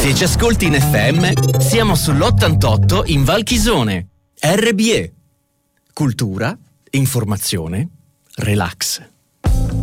Se ci ascolti in FM, siamo sull'88 in Val Chisone. RBE. Cultura, informazione, relax.